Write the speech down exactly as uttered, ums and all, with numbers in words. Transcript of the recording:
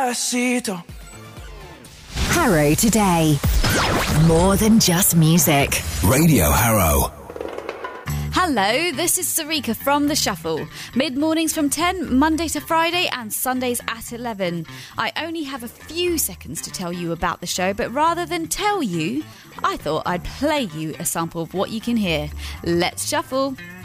Harrow Today. More than just music. Radio Harrow. Hello, this is Sarika from The Shuffle. Mid-mornings from ten, Monday to Friday, and Sundays at eleven. I only have a few seconds to tell you about the show, but rather than tell you, I thought I'd play you a sample of what you can hear. Let's shuffle.